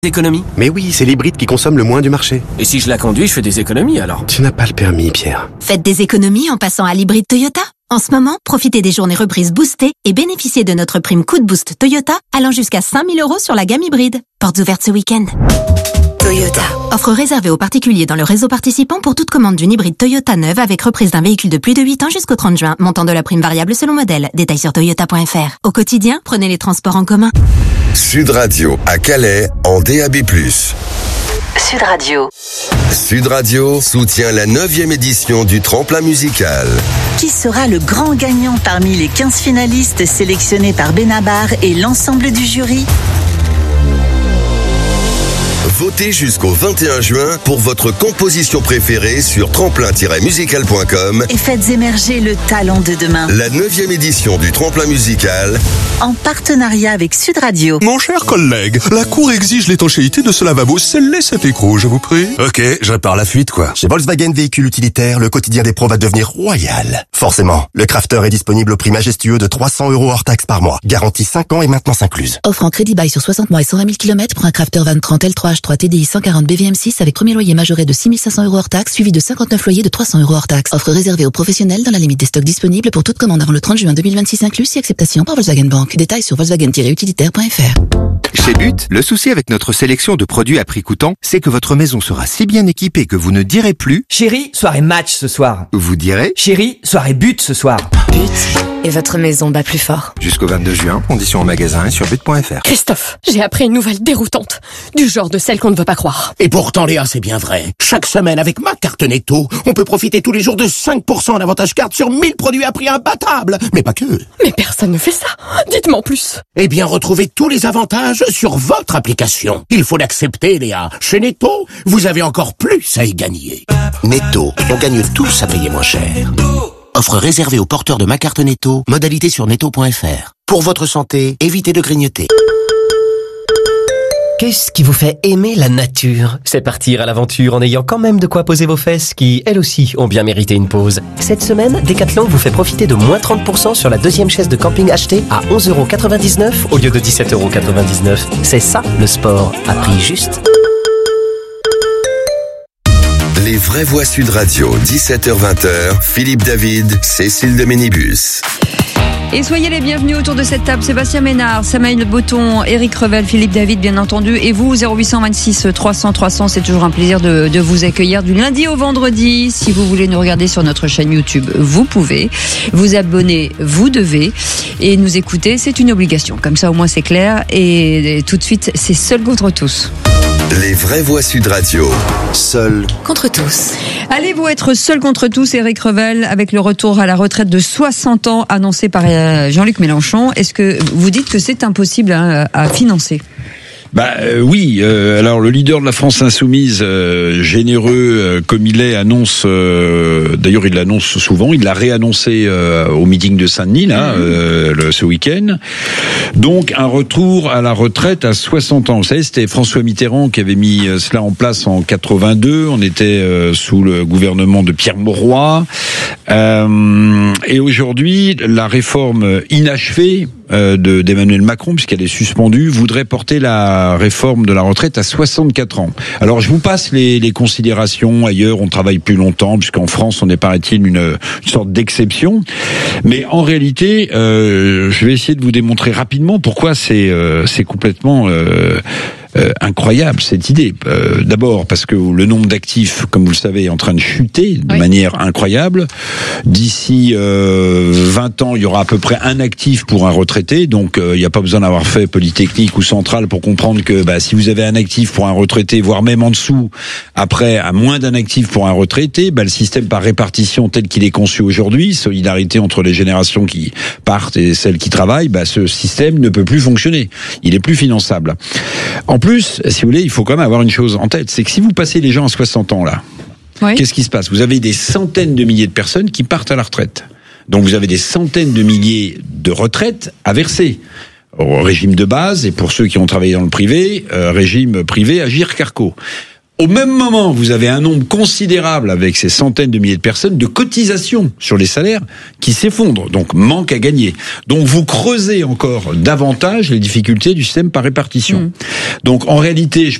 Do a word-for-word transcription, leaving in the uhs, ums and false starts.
Économies. Mais oui, c'est l'hybride qui consomme le moins du marché. Et si je la conduis, je fais des économies alors? Tu n'as pas le permis, Pierre. Faites des économies en passant à l'hybride Toyota. En ce moment, profitez des journées reprises boostées et bénéficiez de notre prime coup de boost Toyota allant jusqu'à cinq mille euros sur la gamme hybride. Portes ouvertes ce week-end. Toyota. Offre réservée aux particuliers dans le réseau participant pour toute commande d'une hybride Toyota neuve avec reprise d'un véhicule de plus de huit ans jusqu'au trente juin. Montant de la prime variable selon modèle. Détails sur toyota point f r. Au quotidien, prenez les transports en commun. Sud Radio à Calais en D A B plus. Sud Radio. Sud Radio soutient la neuvième édition du Tremplin musical. Qui sera le grand gagnant parmi les quinze finalistes sélectionnés par Benabar et l'ensemble du jury? Votez jusqu'au vingt et un juin pour votre composition préférée sur tremplin tiret musical point com et faites émerger le talent de demain. La neuvième édition du Tremplin musical en partenariat avec Sud Radio. Mon cher collègue, la Cour exige l'étanchéité de ce lavabo. Scellez cet écrou, je vous prie. Ok, je repars la fuite, quoi. Chez Volkswagen Véhicules Utilitaires, le quotidien des pros va devenir royal. Forcément, le Crafter est disponible au prix majestueux de trois cents euros hors taxe par mois. Garantie cinq ans et maintenance incluse. Offre en crédit bail sur soixante mois et cent vingt mille kilomètres pour un Crafter van trente L trois H trois T D I cent quarante B V M six avec premier loyer majoré de six mille cinq cents euros hors taxe, suivi de cinquante-neuf loyers de trois cents euros hors taxe. Offre réservée aux professionnels dans la limite des stocks disponibles pour toute commande avant le trente juin deux mille vingt-six inclus, si acceptation par Volkswagen Bank. Détails sur volkswagen tiret utilitaire point f r. Chez But, le souci avec notre sélection de produits à prix coûtant, c'est que votre maison sera si bien équipée que vous ne direz plus « Chérie, soirée match ce soir ». Vous direz « Chérie, soirée but ce soir ». But. Et votre maison bat plus fort. Jusqu'au vingt-deux juin, conditions en magasin et sur but point f r. Christophe, j'ai appris une nouvelle déroutante. Du genre de celle qu'on ne veut pas croire. Et pourtant, Léa, c'est bien vrai. Chaque semaine, avec ma carte Netto, on peut profiter tous les jours de cinq pour cent d'avantage carte sur mille produits à prix imbattable. Mais pas que. Mais personne ne fait ça. Dites-moi en plus. Eh bien, retrouvez tous les avantages sur votre application. Il faut l'accepter, Léa. Chez Netto, vous avez encore plus à y gagner. Netto, on gagne tous à payer moins cher. Offre réservée aux porteurs de ma carte Netto, modalité sur netto point f r. Pour votre santé, évitez de grignoter. Qu'est-ce qui vous fait aimer la nature? C'est partir à l'aventure en ayant quand même de quoi poser vos fesses qui, elles aussi, ont bien mérité une pause. Cette semaine, Decathlon vous fait profiter de moins trente pour cent sur la deuxième chaise de camping achetée à onze euros quatre-vingt-dix-neuf au lieu de dix-sept euros quatre-vingt-dix-neuf. C'est ça, le sport, à prix juste. Les vraies voix Sud Radio, dix-sept heures vingt, Philippe David, Cécile de Ménibus. Et soyez les bienvenus autour de cette table. Sébastien Ménard, Samaïl Botton, Éric Revel, Philippe David, bien entendu. Et vous, zéro huit cent vingt-six trois cents trois cents, c'est toujours un plaisir de, de vous accueillir du lundi au vendredi. Si vous voulez nous regarder sur notre chaîne YouTube, vous pouvez. Vous abonner, vous devez. Et nous écouter, c'est une obligation. Comme ça, au moins, c'est clair. Et, et tout de suite, c'est seul contre tous. Les vraies voix Sud Radio, seul contre tous. Allez-vous être seul contre tous, Éric Revel, avec le retour à la retraite de soixante ans annoncé par Jean-Luc Mélenchon? Est-ce que vous dites que c'est impossible à, à financer? Bah euh, oui. Euh, alors le leader de la France insoumise, euh, généreux euh, comme il est, annonce. Euh, d'ailleurs, il l'annonce souvent. Il l'a réannoncé euh, au meeting de Saint-Denis là, euh, le, ce week-end. Donc un retour à la retraite à soixante ans. Vous savez, c'était François Mitterrand qui avait mis cela en place en quatre-vingt-deux. On était euh, sous le gouvernement de Pierre Mauroy. Euh, et aujourd'hui, la réforme inachevée euh, de, d'Emmanuel Macron, puisqu'elle est suspendue, voudrait porter la réforme de la retraite à soixante-quatre ans. Alors je vous passe les, les considérations. Ailleurs, on travaille plus longtemps, puisqu'en France, on est, paraît-il, une, une sorte d'exception. Mais en réalité, euh, je vais essayer de vous démontrer rapidement pourquoi c'est, euh, c'est complètement... Euh, Euh, incroyable cette idée. Euh, d'abord parce que le nombre d'actifs, comme vous le savez, est en train de chuter de oui. manière incroyable. D'ici euh, vingt ans, il y aura à peu près un actif pour un retraité. Donc il euh, n'y a pas besoin d'avoir fait Polytechnique ou Centrale pour comprendre que bah, si vous avez un actif pour un retraité, voire même en dessous, après à moins d'un actif pour un retraité, bah, le système par répartition tel qu'il est conçu aujourd'hui, solidarité entre les générations qui partent et celles qui travaillent, bah, ce système ne peut plus fonctionner. Il est plus finançable. En plus, si vous voulez, il faut quand même avoir une chose en tête, c'est que si vous passez les gens à soixante ans là, oui. qu'est-ce qui se passe? Vous avez des centaines de milliers de personnes qui partent à la retraite. Donc vous avez des centaines de milliers de retraites à verser. Au régime de base, et pour ceux qui ont travaillé dans le privé, euh, régime privé Agirc-Arrco. Au même moment, vous avez un nombre considérable, avec ces centaines de milliers de personnes, de cotisations sur les salaires qui s'effondrent. Donc, manque à gagner. Donc, vous creusez encore davantage les difficultés du système par répartition. Mmh. Donc, en réalité, je